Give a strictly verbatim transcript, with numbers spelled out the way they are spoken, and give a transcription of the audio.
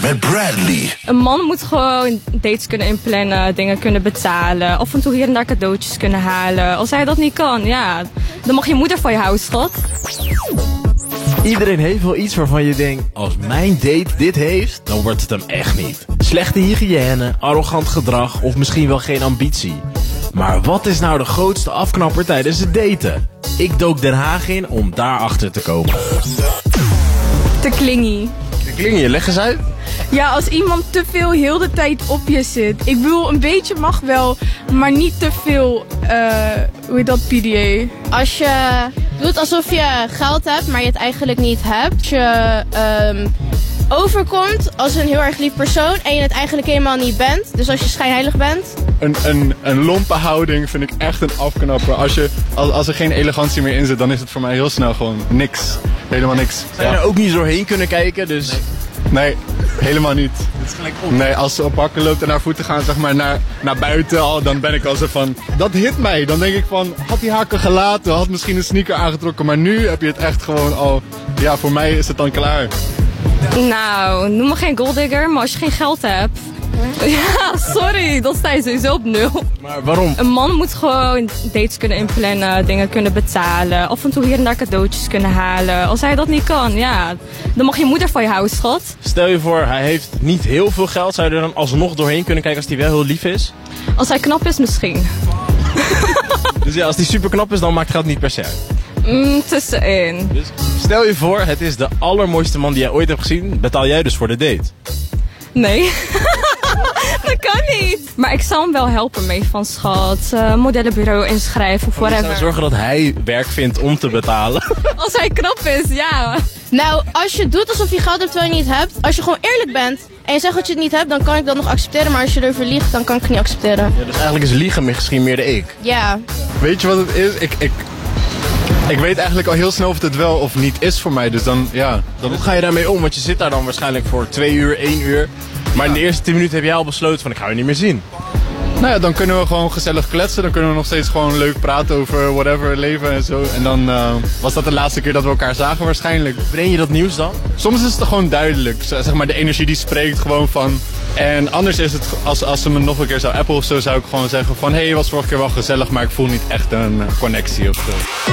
met Bradley. Een man moet gewoon dates kunnen inplannen, dingen kunnen betalen. Af en toe hier en daar cadeautjes kunnen halen. Als hij dat niet kan, ja, dan mag je moeder van je houden, schat. Iedereen heeft wel iets waarvan je denkt, als mijn date dit heeft, dan wordt het hem echt niet. Slechte hygiëne, arrogant gedrag of misschien wel geen ambitie. Maar wat is nou de grootste afknapper tijdens het daten? Ik dook Den Haag in om daarachter te komen. Te klingie. Kling je, leg eens uit. Ja, als iemand te veel heel de tijd op je zit. Ik bedoel, een beetje mag wel, maar niet te veel, uh, hoe heet dat, P D A? Als je doet alsof je geld hebt, maar je het eigenlijk niet hebt. Als je um, overkomt als een heel erg lief persoon en je het eigenlijk helemaal niet bent. Dus als je schijnheilig bent. Een, een, een lompe houding vind ik echt een afknapper. Als, je, als, als er geen elegantie meer in zit, dan is het voor mij heel snel gewoon niks. Helemaal niks. Zou je er ook niet doorheen kunnen kijken, dus... Nee. Nee, helemaal niet. Het is gelijk op. Nee, als ze op hakken loopt en haar voeten gaan zeg maar naar, naar buiten, al, dan ben ik al zo van... Dat hit mij. Dan denk ik van, had die hakken gelaten, had misschien een sneaker aangetrokken. Maar nu heb je het echt gewoon al... Ja, voor mij is het dan klaar. Nou, noem me geen golddigger, maar als je geen geld hebt... Ja, sorry, dan sta je sowieso op nul. Maar waarom? Een man moet gewoon dates kunnen inplannen, dingen kunnen betalen. Af en toe hier en daar cadeautjes kunnen halen. Als hij dat niet kan, ja, dan mag je moeder van je houden, schat. Stel je voor, hij heeft niet heel veel geld. Zou je er dan alsnog doorheen kunnen kijken als hij wel heel lief is? Als hij knap is, misschien. Dus ja, als hij super knap is, dan maakt geld niet per se uit. Mm, tussenin. Dus stel je voor, het is de allermooiste man die jij ooit hebt gezien. Betaal jij dus voor de date? Nee. Dat kan niet. Maar ik zal hem wel helpen mee van schat. Uh, modellenbureau inschrijven of whatever. Ik zou zorgen dat hij werk vindt om te betalen. Als hij knap is, ja. Nou, als je doet alsof je geld hebt terwijl je het niet hebt. Als je gewoon eerlijk bent en je zegt dat je het niet hebt, dan kan ik dat nog accepteren. Maar als je erover liegt, dan kan ik het niet accepteren. Ja, dus eigenlijk is liegen misschien meer de ik. Ja. Weet je wat het is? Ik, ik, ik weet eigenlijk al heel snel of het wel of niet is voor mij. Dus dan, ja. Dan... Hoe ga je daarmee om? Want je zit daar dan waarschijnlijk voor twee uur, één uur. Maar in de eerste tien minuten heb jij al besloten van ik ga je niet meer zien. Nou ja, dan kunnen we gewoon gezellig kletsen. Dan kunnen we nog steeds gewoon leuk praten over whatever, leven en zo. En dan uh, was dat de laatste keer dat we elkaar zagen waarschijnlijk. Breng je dat nieuws dan? Soms is het gewoon duidelijk. Zeg maar, de energie die spreekt gewoon van... En anders is het, als, als ze me nog een keer zou appen of zo, zou ik gewoon zeggen van... Hé, hey, was vorige keer wel gezellig, maar ik voel niet echt een connectie of zo.